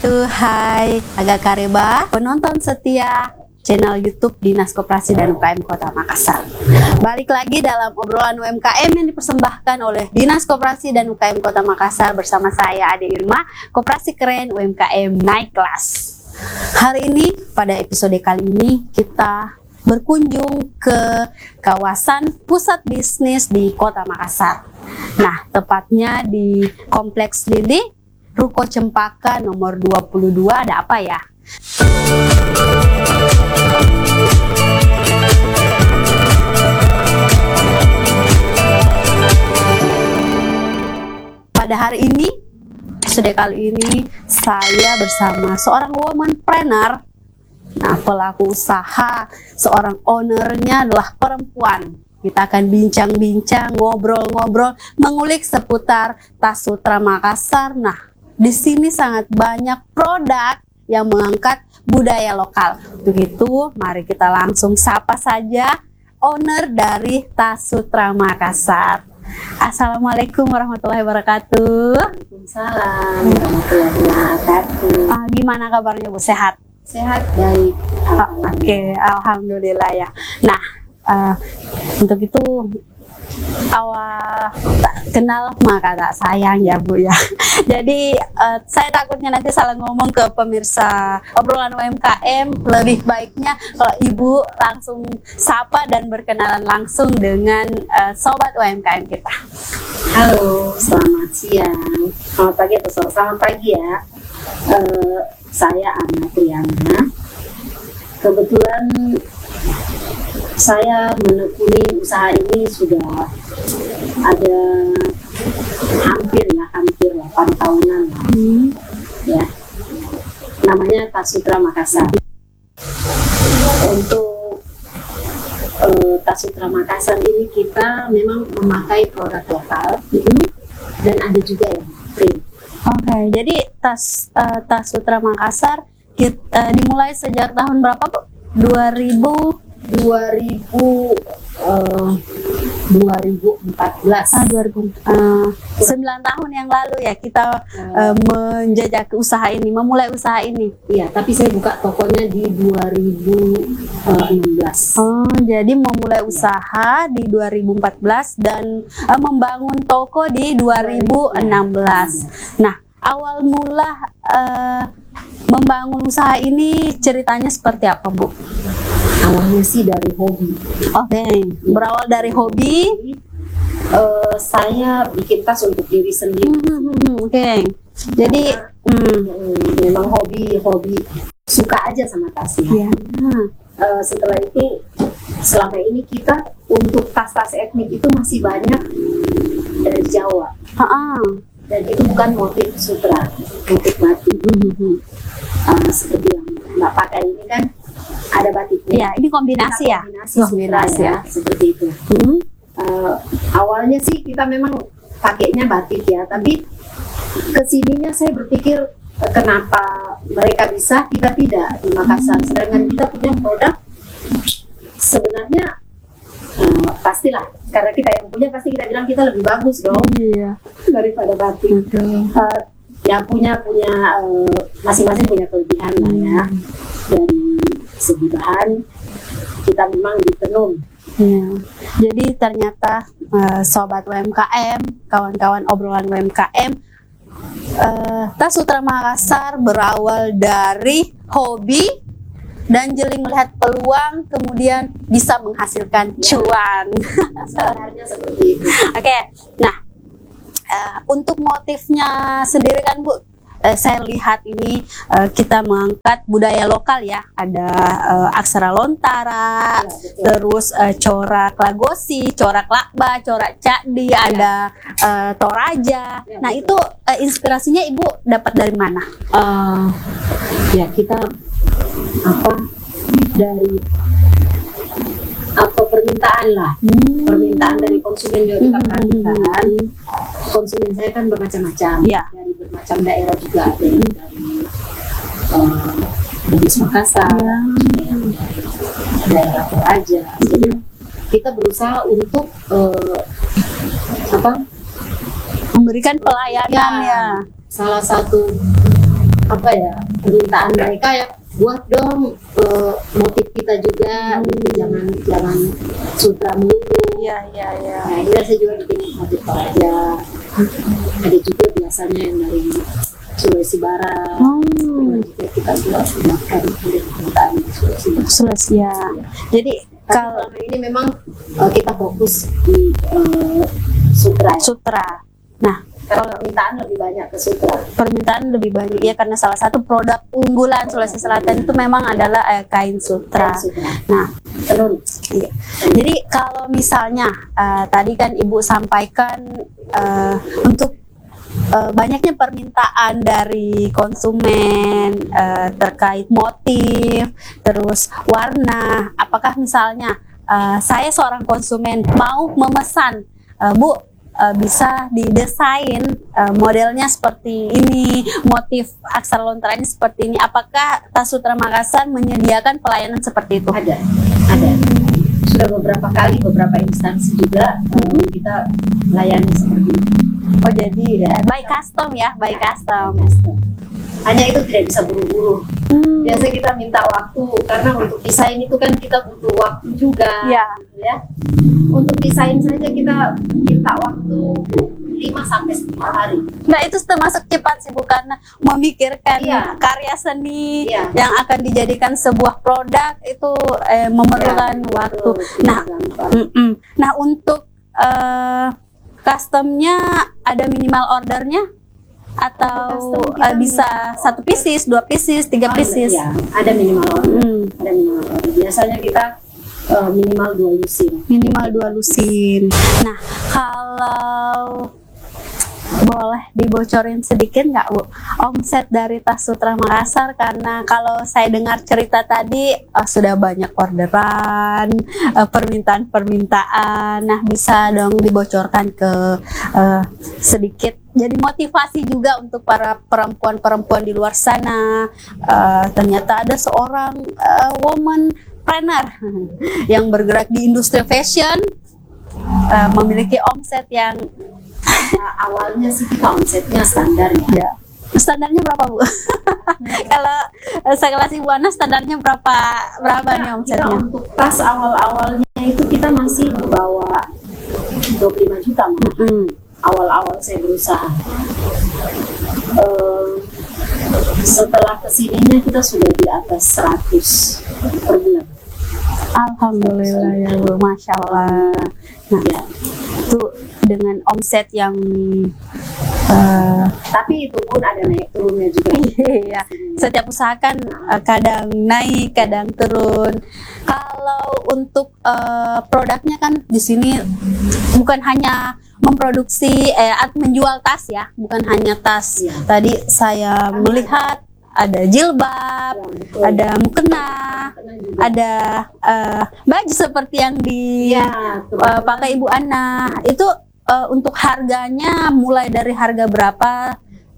Hai, agak kareba, penonton setia channel YouTube Dinas Koperasi dan UKM Kota Makassar. Balik lagi dalam obrolan UMKM yang dipersembahkan oleh Dinas Koperasi dan UKM Kota Makassar bersama saya Ade Irma, Koperasi Keren UMKM Naik Kelas. Hari ini, pada episode kali ini, kita berkunjung ke kawasan pusat bisnis di Kota Makassar. Nah, tepatnya di Kompleks Lili, Ruko Cempaka nomor 22, ada apa ya? Pada hari ini, episode kali ini, saya bersama seorang womanpreneur. Nah, pelaku usaha, seorang ownernya adalah perempuan. Kita akan bincang-bincang, ngobrol-ngobrol, mengulik seputar Tas Sutra Makassar. Nah, di sini sangat banyak produk yang mengangkat budaya lokal. Begitu, mari kita langsung sapa saja owner dari Tas Sutra Makassar. Assalamualaikum warahmatullahi wabarakatuh. Waalaikumsalam warahmatullahi wabarakatuh. Gimana kabarnya Bu? Sehat? Sehat, baik. Oke, alhamdulillah ya. Nah, untuk itu awal kenal maka tak sayang ya Bu ya. Jadi saya takutnya nanti salah ngomong ke pemirsa obrolan UMKM. Lebih baiknya kalau Ibu langsung sapa dan berkenalan langsung dengan sobat UMKM kita. Halo, selamat siang, selamat pagi atau sore. Selamat pagi ya. Saya Anna Triana. Kebetulan saya menekuni usaha ini sudah ada hampir 8 tahunan lah. Ya. Namanya Tas Sutra Makassar. Untuk Tas Sutra Makassar ini kita memang memakai produk lokal dan ada juga yang print. Oke, jadi Tas Sutra Makassar dimulai sejak tahun berapa Bu? 2014. 9 tahun yang lalu ya kita menjajaki usaha ini, memulai usaha ini. Iya, tapi saya buka tokonya di 2016. Oh, jadi memulai usaha di 2014 dan membangun toko di 2016. Nah, awal mula membangun usaha ini ceritanya seperti apa Bu? Awalnya sih dari hobi. Oke, berawal dari hobi. Saya bikin tas untuk diri sendiri. Oke. Jadi memang hobi suka aja sama tasnya. Setelah itu, selama ini kita untuk tas-tas etnik itu masih banyak dari Jawa. Dan itu bukan motif sutra, motif batik. Seperti yang Mbak pakai ini kan ada batiknya. Ya, ini kombinasi ya. Kombinasi ya, seperti itu. Awalnya sih kita memang pakainya batik ya, tapi kesininya saya berpikir kenapa mereka bisa, kita tidak di Makassar. Sedangkan kita punya produk sebenarnya pastilah karena kita yang punya pasti kita bilang kita lebih bagus dong daripada batik. Yang punya masing-masing punya kelebihan lah ya. Dari segi bahan kita memang ditenun. Jadi ternyata sobat UMKM, kawan-kawan obrolan UMKM, Tas Sutra Makassar berawal dari hobi dan jeli melihat peluang, kemudian bisa menghasilkan cuan. Sebenarnya seperti itu. Oke, nah untuk motifnya sendiri kan Bu, saya lihat ini kita mengangkat budaya lokal ya, ada aksara Lontara, terus corak Lagosi, corak Lakba, corak Cakdi, ada Toraja. Nah itu inspirasinya Ibu dapat dari mana? Ya kita dari permintaan lah, permintaan dari konsumen juga kita perhatikan. Konsumen saya kan bermacam-macam, dari bermacam daerah juga, ada yang dari Makassar, yang dari daerah Toraja. Jadi kita berusaha untuk memberikan pelayanan ya. Salah satu apa ya, permintaan mereka ya, buat dong motif kita juga, jangan sutra melulu. Iya. Nah, ini saya juga bikin motif Toraja. Ada juga biasanya yang dari Sulawesi Barat. Juga kita juga gunakan permintaan Sulawesi ya. Jadi kalau ini memang kita fokus di sutra. sutra. Nah, kalau permintaan lebih banyak ke sutra. permintaan lebih banyak ya, karena salah satu produk unggulan Sulawesi Selatan itu memang adalah kain sutra. Nah, Tenun. iya. Jadi kalau misalnya tadi kan Ibu sampaikan untuk banyaknya permintaan dari konsumen terkait motif, terus warna. Apakah misalnya saya seorang konsumen mau memesan, Bu, bisa didesain modelnya seperti ini, motif aksara lontaranya seperti ini. Apakah Tas Sutra Makassar menyediakan pelayanan seperti itu? Ada. Sudah beberapa kali, beberapa instansi juga kita layani seperti itu. Oh, jadi by custom ya, by custom. Hanya itu tidak bisa buru-buru. Biasanya kita minta waktu, karena untuk desain itu kan kita butuh waktu juga. Ya. Ya. Untuk desain saja kita minta waktu 5-10 hari. Nah, itu termasuk cepat sih, bukan memikirkan karya seni yang akan dijadikan sebuah produk itu memerlukan waktu. Nah, untuk customnya ada minimal ordernya atau bisa 1 pieces, 2 pieces, 3 pieces? Ada minimal order. Ada minimal order. Biasanya kita minimal 2 lusin. Minimal 2 lusin. Nah, kalau boleh dibocorin sedikit nggak, Bu, omset dari Tas Sutra Makassar? Karena kalau saya dengar cerita tadi sudah banyak orderan, permintaan. Nah, bisa dong dibocorkan ke sedikit, jadi motivasi juga untuk para perempuan-perempuan di luar sana. Ternyata ada seorang woman planner yang bergerak di industri fashion, memiliki omset yang awalnya sih kita omsetnya standar ya. Standarnya berapa, Bu? Kalau sekelas Ibu Ana standarnya berapa nih omsetnya? Kita untuk tas awal-awalnya itu kita masih bawa 25 juta awal-awal saya berusaha. Setelah kesininya kita sudah di atas 100 per bulan. Alhamdulillah ya, Bu, Masya Allah. Nah, itu dengan omset yang tapi itu pun ada naik turunnya juga. Iya, setiap usaha kan kadang naik, kadang turun. Kalau untuk produknya kan di sini bukan hanya memproduksi menjual tas ya, bukan hanya tas. Tadi saya melihat ada jilbab, ada mukena, ada baju seperti yang pakai Ibu Ana. Itu untuk harganya mulai dari harga berapa?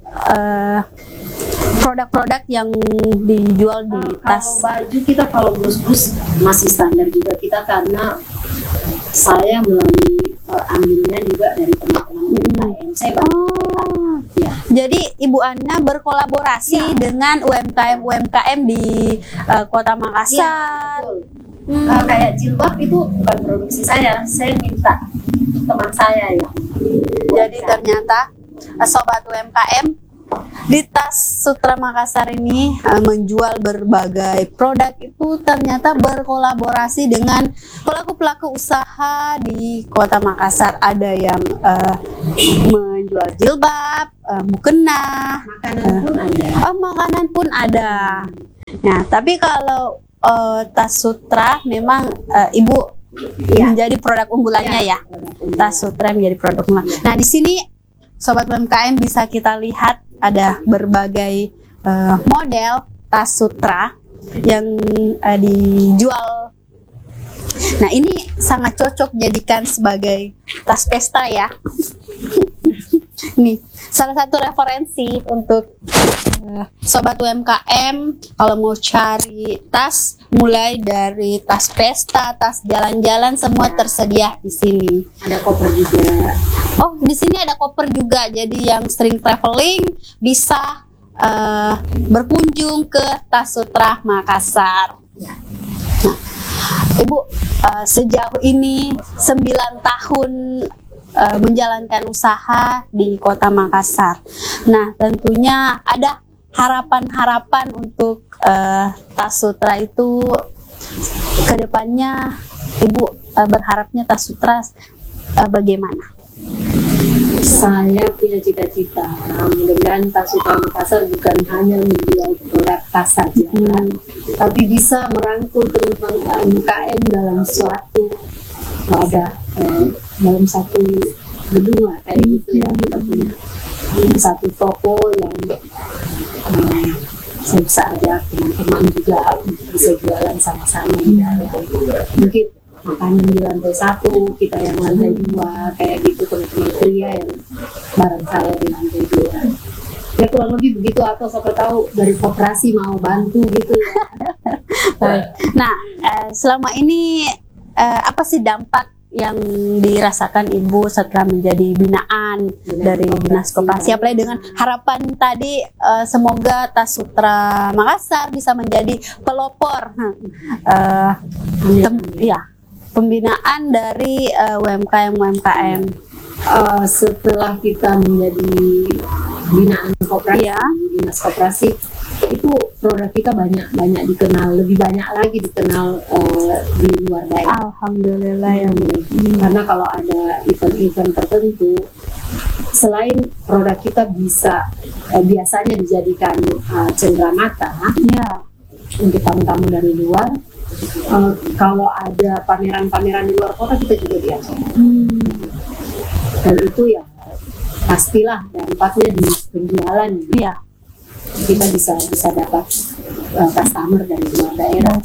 Produk-produk yang dijual di tas. Kalau baju kita, kalau blus-blus masih standar juga kita, karena saya melalui ambilnya juga dari teman-teman UMKM. Saya Jadi Ibu Ana berkolaborasi dengan UMKM di Kota Makassar. Kayak jilbab itu bukan produksi saya minta teman saya ya. Jadi ternyata sobat UMKM di Tas Sutra Makassar ini menjual berbagai produk itu ternyata berkolaborasi dengan pelaku-pelaku usaha di Kota Makassar. Ada yang menjual jilbab, mukena, makanan pun ada. Nah, tapi kalau Tas Sutra memang Ibu menjadi produk unggulannya ya. Tas Sutra menjadi produk unggulan. Nah, di sini sobat UMKM bisa kita lihat ada berbagai model tas sutra yang dijual. Nah, ini sangat cocok jadikan sebagai tas pesta ya. Nih, salah satu referensi untuk sobat UMKM kalau mau cari tas, mulai dari tas pesta, tas jalan-jalan, semua tersedia di sini. Ada koper juga. Oh, di sini ada koper juga. Jadi yang sering traveling bisa berkunjung ke Tasutra Makassar. Ya. Nah, Ibu sejauh ini 9 tahun menjalankan usaha di Kota Makassar. Nah, tentunya ada harapan-harapan untuk Tasutra itu ke depannya. Ibu berharapnya Tasutra bagaimana? Saya punya cita-cita, mudah-mudahan Tasutra Makassar bukan hanya menjual produk tas saja, tapi bisa merangkul teman-teman UMKM dalam suatu wadah, dalam satu gedung lah kayak gitu ya. Kita punya satu toko yang saya bisa ajak teman-teman juga bisa jualan sama-sama di dalam. Mungkin makanan di lantai 1, kita yang lantai 2, kayak gitu, teman-teman pria yang bareng saya di lantai 2. Ya kurang lebih begitu, atau siapa tahu dari koperasi mau bantu gitu ya. Nah, selama ini apa sih dampak yang dirasakan Ibu setelah menjadi binaan dari Dinas Koperasi, apalagi dengan harapan tadi semoga Tasutra Makassar bisa menjadi pelopor pembinaan dari UMKM. Setelah kita menjadi binaan koperasi, Dinas Koperasi, itu produk kita banyak dikenal, lebih banyak lagi dikenal di luar daerah. Alhamdulillah ya. Karena kalau ada event-event tertentu, selain produk kita bisa biasanya dijadikan cenderamata untuk tamu-tamu dari luar, kalau ada pameran-pameran di luar kota kita juga diajak. Dan itu ya pastilah dampaknya di penjualan. Iya. Kita bisa dapat customer dari luar daerah.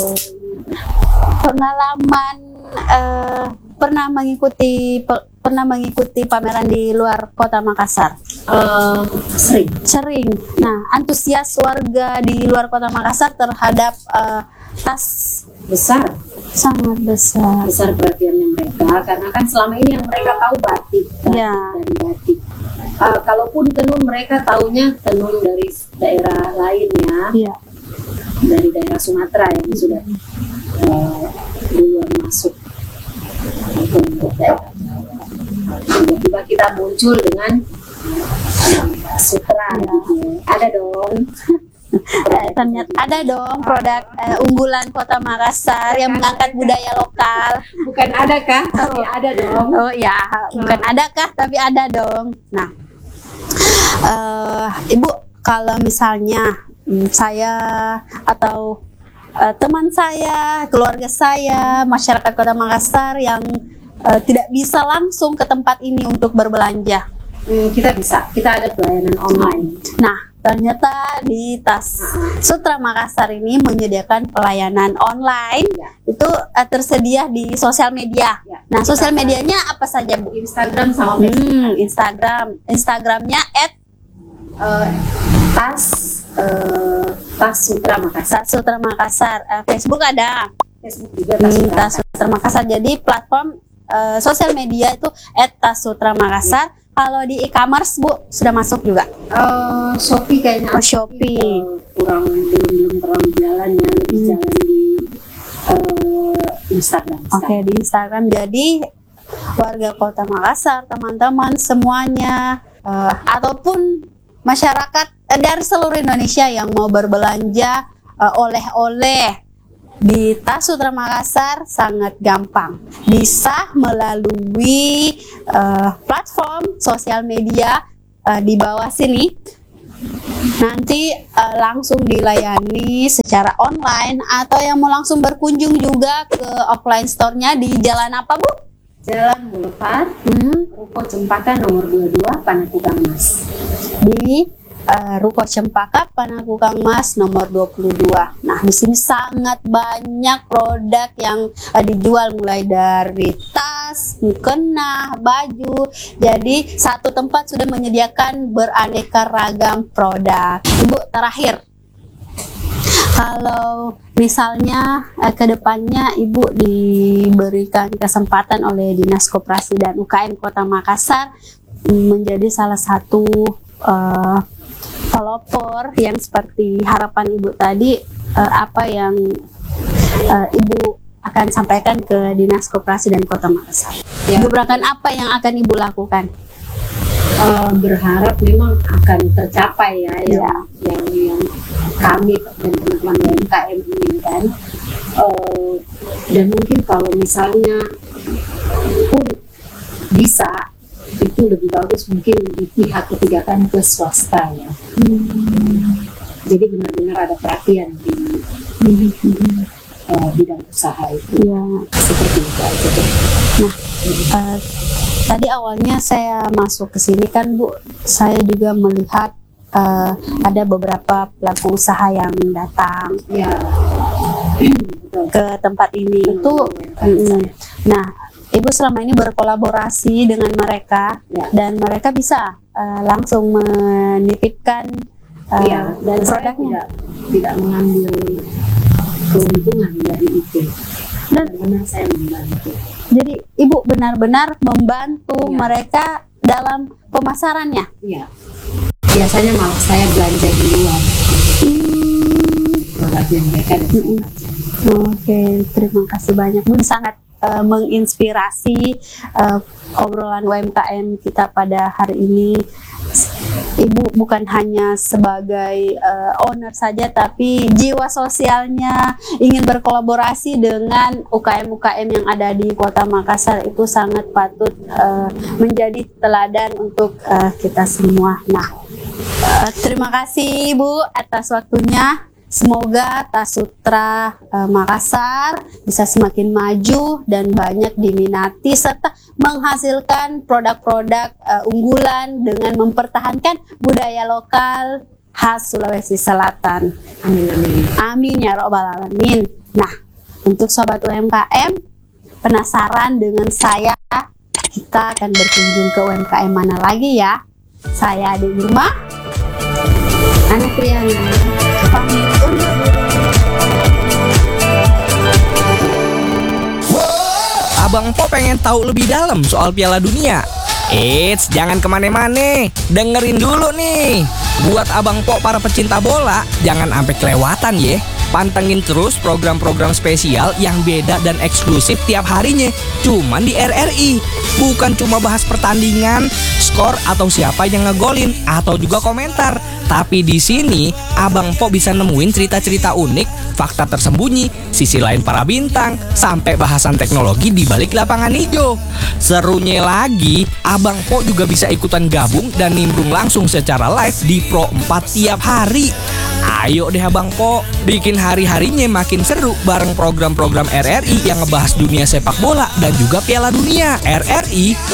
Pengalaman pernah mengikuti pameran di luar Kota Makassar? Sering. Nah, antusias warga di luar Kota Makassar terhadap tas besar, sangat besar perhatiannya mereka, karena kan selama ini yang mereka tahu batik dari batik. Kalaupun tenun, mereka taunya tenun dari daerah lain ya, dari daerah Sumatera yang sudah duluan masuk ke daerah Jawa. Tiba-tiba kita muncul dengan sutra gitu. Ada dong. Ternyata ada dong produk unggulan Kota Makassar yang mengangkat budaya lokal. Bukan adakah, tapi ada dong. Oh ya, bukan adakah, tapi ada dong. Nah, Ibu, kalau misalnya saya atau teman saya, keluarga saya, masyarakat Kota Makassar yang tidak bisa langsung ke tempat ini untuk berbelanja, kita ada pelayanan online. Nah, ternyata di Tasutra Makassar ini menyediakan pelayanan online, itu tersedia di sosial media. Nah, sosial medianya apa saja, Bu? Instagram sama Facebook. Instagramnya Tasutra Makassar. Tasutra Makassar. Facebook ada. Facebook juga Tasutra Makassar. Jadi platform sosial media itu @Tasutra Makassar. Kalau di e-commerce, Bu, sudah masuk juga? Shopee kayaknya. Shopee. Belum terlalu jalan ya, lebih jalan di Instagram. Oke, di Instagram. Jadi warga Kota Makassar, teman-teman semuanya, ataupun masyarakat dari seluruh Indonesia yang mau berbelanja oleh-oleh di Tasutra Makassar sangat gampang, bisa melalui platform sosial media di bawah sini. Nanti langsung dilayani secara online, atau yang mau langsung berkunjung juga ke offline store-nya di jalan apa, Bu? Jalan Boulevard, Ruko Cempaka nomor 22, Panakukang Mas. Di Ruko Cempaka Panakukang Mas nomor 22. Nah, di sini sangat banyak produk yang dijual, mulai dari tas, mukena, baju. Jadi satu tempat sudah menyediakan beraneka ragam produk. Ibu, terakhir, kalau misalnya ke depannya Ibu diberikan kesempatan oleh Dinas Koperasi dan UKM Kota Makassar menjadi salah satu pelopor yang seperti harapan Ibu tadi, apa yang Ibu akan sampaikan ke Dinas Koperasi dan Kota Makassar? Ya. Gebrakan apa yang akan Ibu lakukan? Berharap memang akan tercapai ya, yang kami dan teman-teman UMKM inginkan. Dan mungkin kalau misalnya pun bisa, itu lebih bagus mungkin di pihak ketiga kan ke swasta ya. Jadi benar-benar ada perhatian di bidang usaha itu. Ya. Seperti itu aja deh. Nah, tadi awalnya saya masuk ke sini kan Bu, saya juga melihat ada beberapa pelaku usaha yang datang Ya. ke tempat ini. Nah, Ibu selama ini berkolaborasi dengan mereka, Ya. dan mereka bisa langsung menitipkan Dan saya produknya. tidak mengambil keuntungan dari itu. Dan Benar saya membantu. jadi Ibu benar-benar membantu Ya. mereka dalam pemasarannya. Iya. Biasanya malah saya belanja di luar. Produknya mereka dan saya belanja. Oke, terima kasih banyak Bu. Sangat menginspirasi obrolan UMKM kita pada hari ini. Ibu bukan hanya sebagai owner saja, tapi jiwa sosialnya ingin berkolaborasi dengan UKM-UKM yang ada di Kota Makassar itu sangat patut menjadi teladan untuk kita semua. Nah, terima kasih Ibu atas waktunya. Semoga Tasutra Makassar bisa semakin maju dan banyak diminati serta menghasilkan produk-produk unggulan dengan mempertahankan budaya lokal khas Sulawesi Selatan. Amin, amin. Amin ya robbal alamin. Nah, untuk sobat UMKM, penasaran dengan saya? Kita akan berkunjung ke UMKM mana lagi ya? Saya Adik Burma, Anak Triana. pamit undur diri. Abang Po pengen tahu lebih dalam soal Piala Dunia? Eits, jangan kemana-mana, dengerin dulu nih. Buat Abang Po para pecinta bola, jangan sampai kelewatan ya. Pantengin terus program-program spesial yang beda dan eksklusif tiap harinya. Cuman di RRI. Bukan cuma bahas pertandingan, skor atau siapa yang ngegolin, atau juga komentar. Tapi di sini Abang Po bisa nemuin cerita-cerita unik, fakta tersembunyi, sisi lain para bintang, sampai bahasan teknologi di balik lapangan hijau. Serunya lagi, Abang Po juga bisa ikutan gabung dan nimbrung langsung secara live di Pro 4 tiap hari. Ayo deh Abang Po, bikin hari-harinya makin seru bareng program-program RRI yang ngebahas dunia sepak bola dan juga Piala Dunia. RRI